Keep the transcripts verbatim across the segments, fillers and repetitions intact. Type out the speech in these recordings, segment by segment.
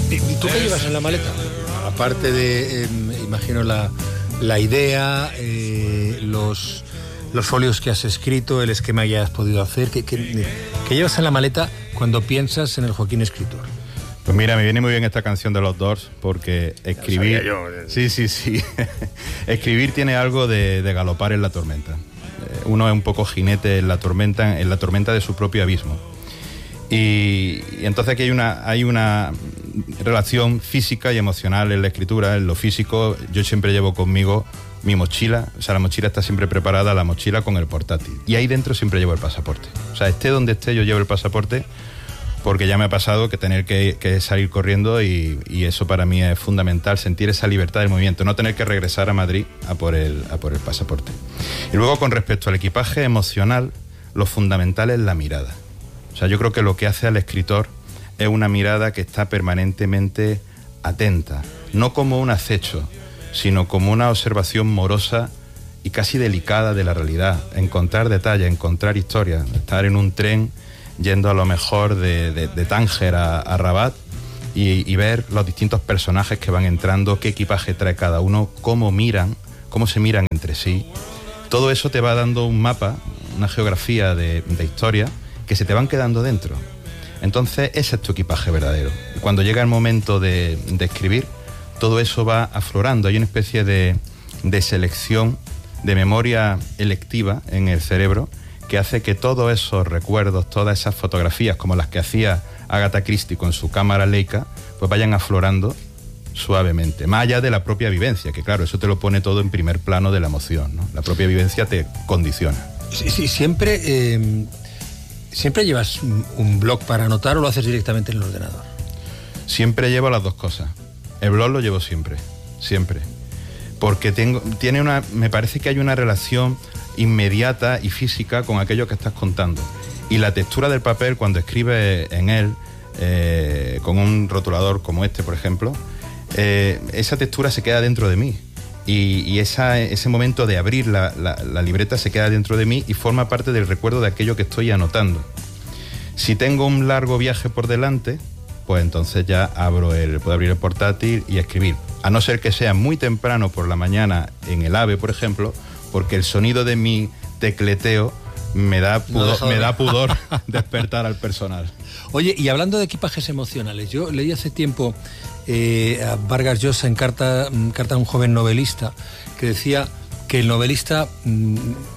¿Y tú qué llevas en la maleta? Aparte de, eh, imagino, la, la idea, eh, los, los folios que has escrito, el esquema que has podido hacer, ¿qué, qué, qué llevas en la maleta cuando piensas en el Joaquín escritor? Pues mira, me viene muy bien esta canción de los Doors, porque escribir... Yo. Sí, sí, sí. Escribir tiene algo de, de galopar en la tormenta. Uno es un poco jinete en la tormenta, en la tormenta de su propio abismo. Y, y entonces aquí hay una, hay una relación física y emocional en la escritura. En lo físico, yo siempre llevo conmigo mi mochila, o sea, la mochila está siempre preparada, la mochila con el portátil. Y ahí dentro siempre llevo el pasaporte. O sea, esté donde esté, yo llevo el pasaporte, porque ya me ha pasado que tener que, que salir corriendo y, y eso para mí es fundamental, sentir esa libertad del movimiento, no tener que regresar a Madrid a por el, a por el pasaporte. Y luego, con respecto al equipaje emocional, lo fundamental es la mirada. O sea, yo creo que lo que hace al escritor es una mirada que está permanentemente atenta, no como un acecho, sino como una observación morosa y casi delicada de la realidad, encontrar detalles, encontrar historias, estar en un tren yendo a lo mejor de, de, de Tánger a, a Rabat y, y ver los distintos personajes que van entrando, qué equipaje trae cada uno, cómo miran, cómo se miran entre sí. Todo eso te va dando un mapa, una geografía de, de historia que se te van quedando dentro. Entonces ese es tu equipaje verdadero. Cuando llega el momento de, de escribir, todo eso va aflorando. Hay una especie de, de selección, de memoria electiva en el cerebro que hace que todos esos recuerdos, todas esas fotografías, como las que hacía Agatha Christie con su cámara Leica, pues vayan aflorando suavemente, más allá de la propia vivencia, que claro, eso te lo pone todo en primer plano de la emoción, ¿no? La propia vivencia te condiciona. Sí, sí, siempre, eh, ¿siempre llevas un blog para anotar o lo haces directamente en el ordenador? Siempre llevo las dos cosas. El blog lo llevo siempre, siempre. Porque tengo, tiene una, me parece que hay una relación inmediata y física con aquello que estás contando. Y la textura del papel, cuando escribes en él, eh, con un rotulador como este, por ejemplo, eh, esa textura se queda dentro de mí. Y, y esa, ese momento de abrir la, la, la libreta se queda dentro de mí y forma parte del recuerdo de aquello que estoy anotando. Si tengo un largo viaje por delante, pues entonces ya abro el, puedo abrir el portátil y escribir. A no ser que sea muy temprano por la mañana en el AVE, por ejemplo, porque el sonido de mi tecleteo me da pudor, no me da pudor despertar al personal. Oye, y hablando de equipajes emocionales, yo leí hace tiempo eh, a Vargas Llosa en carta, carta a un joven novelista que decía que el novelista mmm,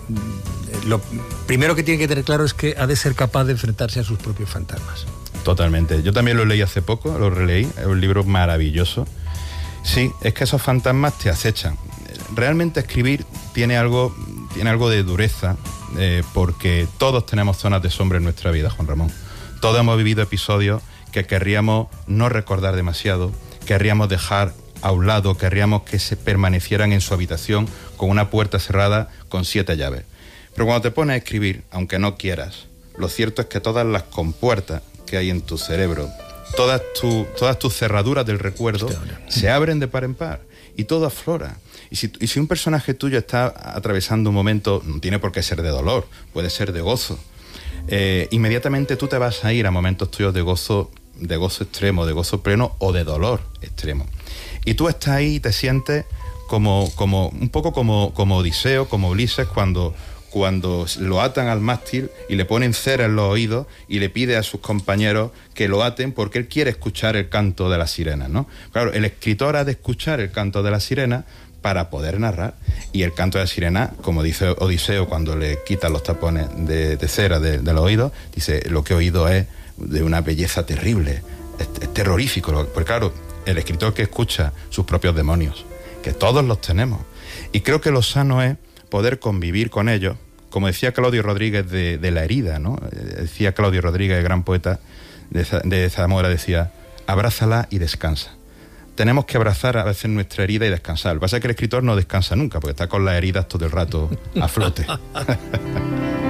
lo primero que tiene que tener claro es que ha de ser capaz de enfrentarse a sus propios fantasmas. Totalmente. Yo también lo leí hace poco, lo releí, es un libro maravilloso. Sí, es que esos fantasmas te acechan. Realmente escribir tiene algo, tiene algo de dureza, eh, porque todos tenemos zonas de sombra en nuestra vida, Juan Ramón. Todos hemos vivido episodios que querríamos no recordar demasiado, querríamos dejar a un lado, querríamos que se permanecieran en su habitación con una puerta cerrada con siete llaves. Pero cuando te pones a escribir, aunque no quieras, lo cierto es que todas las compuertas que hay en tu cerebro, todas, tu, todas tus cerraduras del recuerdo se abren de par en par y todo aflora. Y si, y si un personaje tuyo está atravesando un momento, no tiene por qué ser de dolor, puede ser de gozo, eh, inmediatamente tú te vas a ir a momentos tuyos de gozo, de gozo extremo, de gozo pleno o de dolor extremo. Y tú estás ahí y te sientes como, como un poco como, como Odiseo, como Ulises, cuando... cuando lo atan al mástil y le ponen cera en los oídos y le pide a sus compañeros que lo aten porque él quiere escuchar el canto de las sirenas, ¿no? Claro, el escritor ha de escuchar el canto de las sirenas para poder narrar. Y el canto de la sirena, como dice Odiseo cuando le quitan los tapones de, de cera de, de los oídos, dice, lo que he oído es de una belleza terrible, es, es terrorífico. Porque claro, el escritor que escucha sus propios demonios, que todos los tenemos. Y creo que lo sano es poder convivir con ellos, como decía Claudio Rodríguez de, de La herida, ¿no? Decía Claudio Rodríguez, el gran poeta de, de Zamora, decía, abrázala y descansa. Tenemos que abrazar a veces nuestra herida y descansar. Lo que pasa es que el escritor no descansa nunca, porque está con las heridas todo el rato a flote.